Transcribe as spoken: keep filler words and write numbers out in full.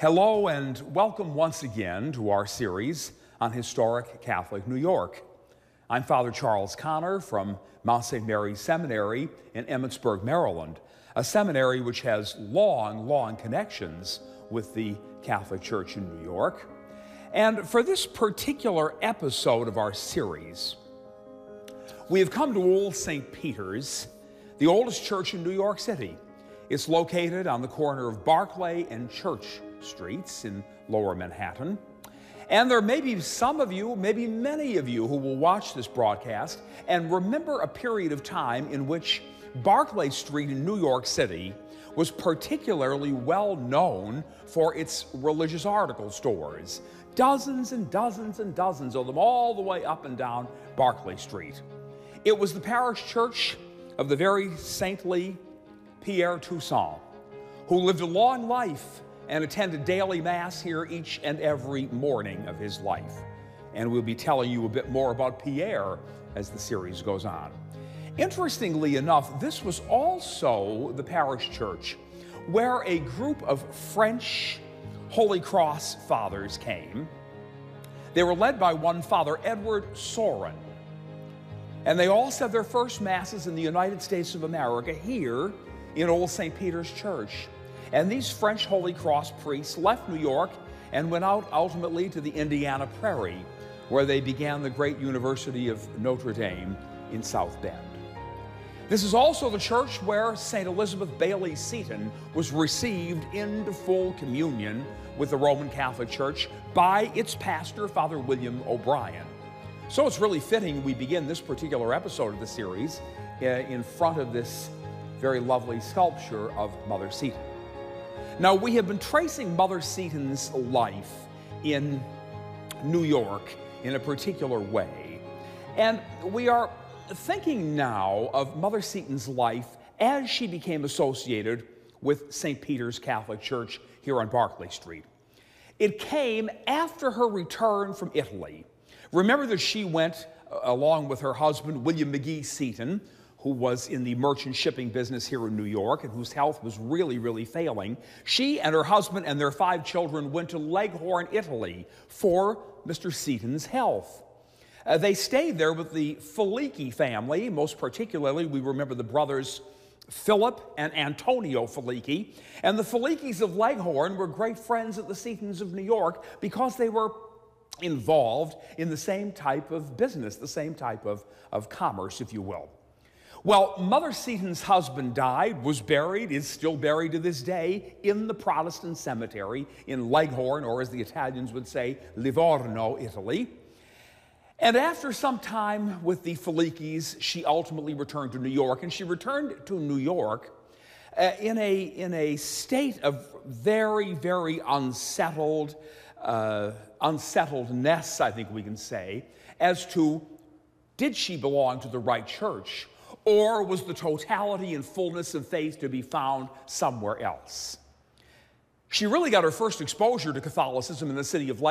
Hello and welcome once again to our series on historic Catholic New York. I'm Father Charles Connor from Mount Saint Mary's Seminary in Emmitsburg, Maryland, a seminary which has long, long connections with the Catholic Church in New York. And for this particular episode of our series, we have come to Old Saint Peter's, the oldest church in New York City. It's located on the corner of Barclay and Church Streets in Lower Manhattan. And there may be some of you, maybe many of you, who will watch this broadcast and remember a period of time in which Barclay Street in New York City was particularly well known for its religious article stores. Dozens and dozens and dozens of them all the way up and down Barclay Street. It was the parish church of the very saintly Pierre Toussaint, who lived a long life and attended daily Mass here each and every morning of his life. And we'll be telling you a bit more about Pierre as the series goes on. Interestingly enough, this was also the parish church where a group of French Holy Cross fathers came. They were led by one Father Edward Sorin. And they all said their first Masses in the United States of America here in Old Saint Peter's Church. And these French Holy Cross priests left New York and went out ultimately to the Indiana Prairie, where they began the great University of Notre Dame in South Bend. This is also the church where Saint Elizabeth Bailey Seton was received into full communion with the Roman Catholic Church by its pastor, Father William O'Brien. So it's really fitting we begin this particular episode of the series uh, in front of this very lovely sculpture of Mother Seton. Now, we have been tracing Mother Seton's life in New York in a particular way, and we are thinking now of Mother Seton's life as she became associated with Saint Peter's Catholic Church here on Barclay Street. It came after her return from Italy. Remember that she went uh, along with her husband, William McGee Seton, who was in the merchant shipping business here in New York and whose health was really, really failing. She and her husband and their five children went to Leghorn, Italy for Mister Seton's health. Uh, they stayed there with the Felici family. Most particularly, we remember the brothers Philip and Antonio Felici. And the Felicis of Leghorn were great friends of the Setons of New York because they were involved in the same type of business, the same type of, of commerce, if you will. Well, Mother Seton's husband died, was buried, is still buried to this day in the Protestant cemetery in Leghorn, or as the Italians would say, Livorno, Italy. And after some time with the Felicis, she ultimately returned to New York, and she returned to New York uh, in, a, in a state of very, very unsettled, uh, unsettledness, I think we can say, as to did she belong to the right church, or was the totality and fullness of faith to be found somewhere else? She really got her first exposure to Catholicism in the city of Leghorn